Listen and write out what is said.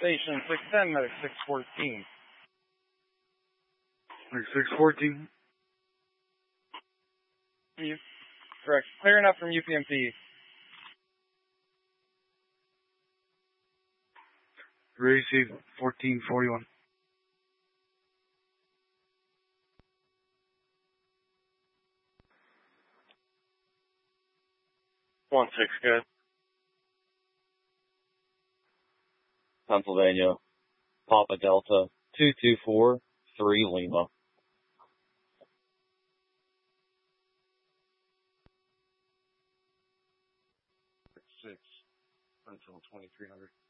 Station 610, medic 614. Medic 614. Correct. Clear enough from UPMP. Receive 1441. One six, good. Pennsylvania, Papa Delta, 2243 Lima. 6 until 2300.